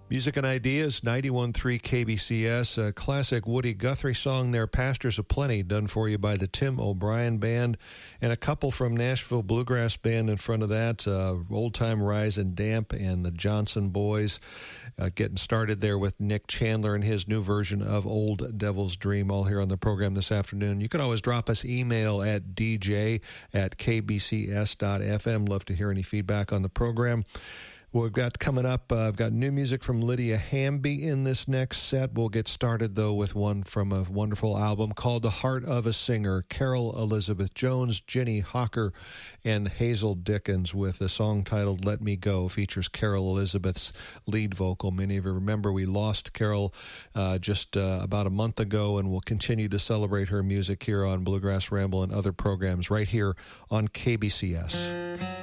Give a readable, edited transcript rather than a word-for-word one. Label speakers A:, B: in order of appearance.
A: Music and Ideas, 91.3 KBCS, a classic Woody Guthrie song there, Pastures Aplenty, done for you by the Tim O'Brien Band, and a couple from Nashville Bluegrass Band in front of that, Old Time Rise and Damp and the Johnson Boys, getting started there with Nick Chandler and his new version of Old Devil's Dream, all here on the program this afternoon. You can always drop us email at dj@kbcs.fm. Love to hear any feedback on the program. We've got coming up, I've got new music from Lydia Hamby in this next set. We'll get started, though, with one from a wonderful album called The Heart of a Singer. Carol Elizabeth Jones, Ginny Hawker, and Hazel Dickens with a song titled Let Me Go. Features Carol Elizabeth's lead vocal. Many of you remember we lost Carol just about a month ago, and we'll continue to celebrate her music here on Bluegrass Ramble and other programs right here on KBCS.